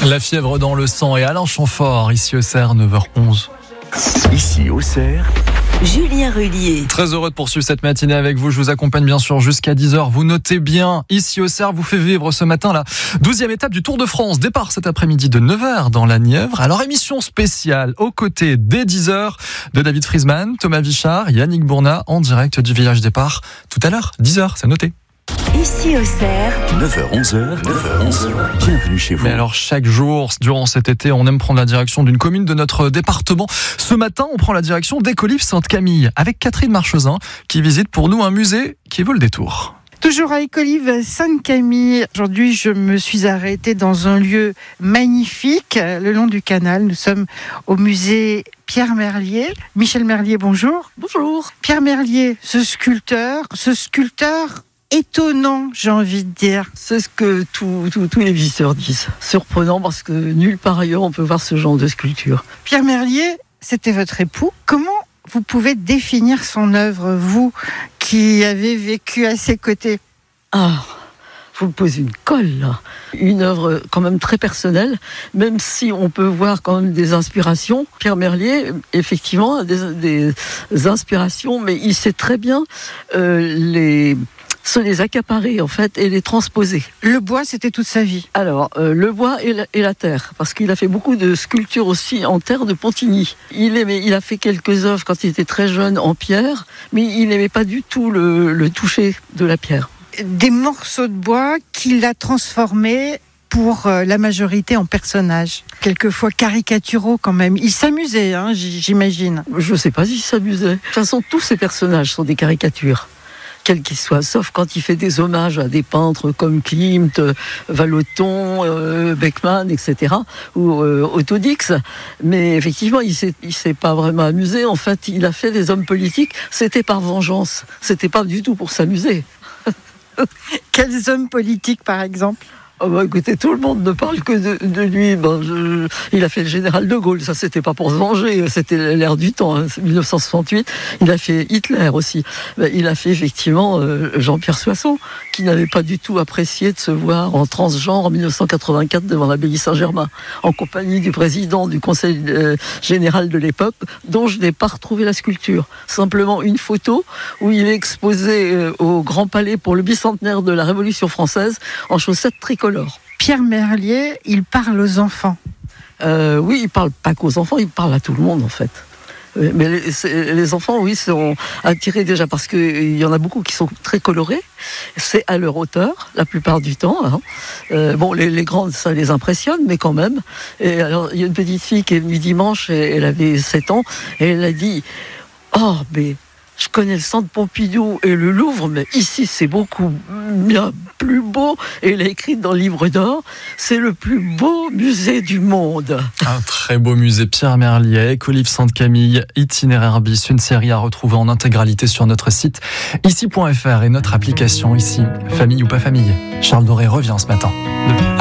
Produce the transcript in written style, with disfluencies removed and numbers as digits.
La fièvre dans le sang et Alain Chamfort, ici au Cerf, 9h11. Ici au Cerf, Julien Rullier. Très heureux de poursuivre cette matinée avec vous. Je vous accompagne bien sûr jusqu'à 10h. Vous notez bien, ici au Cerf, vous fait vivre ce matin la 12e étape du Tour de France. Départ cet après-midi de 9h dans la Nièvre. Alors émission spéciale aux côtés dès 10h de David Friesman, Thomas Vichard, Yannick Bournat en direct du village départ. Tout à l'heure, 10h, c'est noté. Ici au Cerf, 9h-11h, bienvenue chez vous. Mais alors chaque jour, durant cet été, on aime prendre la direction d'une commune de notre département. Ce matin, on prend la direction d'Écolives Sainte-Camille avec Catherine Marchesin qui visite pour nous un musée qui vaut le détour. Toujours à Écolives Sainte-Camille. Aujourd'hui, je me suis arrêtée dans un lieu magnifique, le long du canal. Nous sommes au musée Pierre Merlier. Michel Merlier, bonjour. Bonjour. Pierre Merlier, ce sculpteur étonnant, j'ai envie de dire. C'est ce que tous les visiteurs disent. Surprenant parce que nulle part ailleurs on peut voir ce genre de sculpture. Pierre Merlier, c'était votre époux. Comment vous pouvez définir son œuvre, vous qui avez vécu à ses côtés? Vous me posez une colle là. Une œuvre quand même très personnelle, même si on peut voir quand même des inspirations. Pierre Merlier, effectivement, a des inspirations, mais il sait très bien se les accaparer en fait et les transposer. Le bois, c'était toute sa vie. Alors, le bois et la terre, parce qu'il a fait beaucoup de sculptures aussi en terre de Pontigny. Il a fait quelques œuvres quand il était très jeune en pierre, mais il n'aimait pas du tout le toucher de la pierre. Des morceaux de bois qu'il a transformés pour la majorité en personnages, quelquefois caricaturaux quand même. Il s'amusait, j'imagine. Je ne sais pas s'il s'amusait. De toute façon, tous ces personnages sont des caricatures. Quel qu'il soit, sauf quand il fait des hommages à des peintres comme Klimt, Vallotton, Beckmann, etc., ou Otto Dix. Mais effectivement, il s'est pas vraiment amusé. En fait, il a fait des hommes politiques. C'était par vengeance. C'était pas du tout pour s'amuser. Quels hommes politiques, par exemple ? Écoutez, tout le monde ne parle que de lui. Il a fait le général de Gaulle, ça c'était pas pour se venger, c'était l'ère du temps, 1968. Il a fait Hitler aussi. Il a fait effectivement Jean-Pierre Soissons, qui n'avait pas du tout apprécié de se voir en transgenre en 1984 devant l'abbaye Saint-Germain, en compagnie du président du conseil général de l'époque, dont je n'ai pas retrouvé la sculpture. Simplement une photo où il est exposé au Grand Palais pour le bicentenaire de la Révolution française en chaussettes tricolores. Pierre Merlier, il parle aux enfants. Oui, il parle pas qu'aux enfants, il parle à tout le monde en fait. Mais les enfants, oui, sont attirés déjà parce qu'il y en a beaucoup qui sont très colorés. C'est à leur hauteur, la plupart du temps. Les grandes, ça les impressionne, mais quand même. Et alors, il y a une petite fille qui est venue dimanche, et elle avait 7 ans, et elle a dit « Oh, mais je connais le centre Pompidou et le Louvre, mais ici c'est beaucoup bien plus beau. » Et elle a écrit dans le livre d'or, c'est le plus beau musée du monde. Un très beau musée Pierre Merlier à Écolives Sainte-Camille, itinéraire bis, une série à retrouver en intégralité sur notre site ici.fr et notre application ici, famille ou pas famille. Charles Doré revient ce matin.